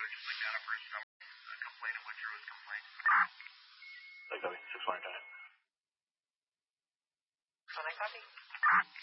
just like that for some complaint and withdrew his complaint. Like, 619. So I copy.